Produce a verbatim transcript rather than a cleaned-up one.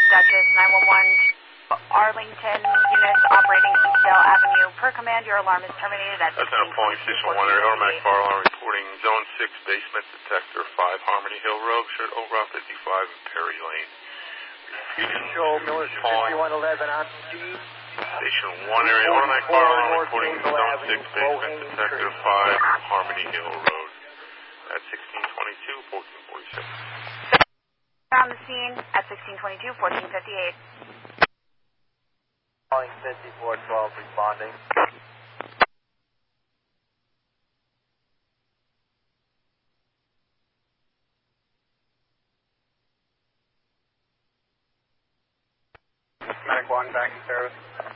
Duchess, nine one one, Arlington, units operating Eastdale Avenue. Per command, your alarm is terminated at That's Center Polling Station one, automatic fire alarm reporting Zone six, basement detector five, Harmony Hill Road, shirt over Route fifty-five, and Perry Lane. Show Miller fifty-one eleven on speed. Station one area, automatic fire alarm reporting Zone six, basement detector five, Harmony Hill Road. At sixteen twenty-two, fourteen forty-six. On the scene at sixteen twenty-two, fourteen fifty-eight. Calling fifty-four twelve, responding. Medic one, back in service.